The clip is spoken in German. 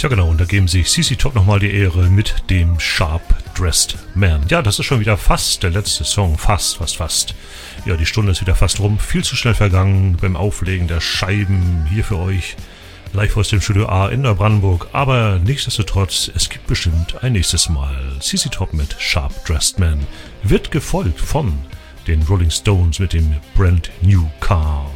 Ja genau, und da geben sich CC Top nochmal die Ehre mit dem Sharp Dressed Man. Ja, das ist schon wieder fast der letzte Song. Fast. Ja, die Stunde ist wieder fast rum. Viel zu schnell vergangen beim Auflegen der Scheiben hier für euch. Live aus dem Studio A in Neubrandenburg. Aber nichtsdestotrotz, es gibt bestimmt ein nächstes Mal. CC Top mit Sharp Dressed Man wird gefolgt von den Rolling Stones mit dem Brand New Car.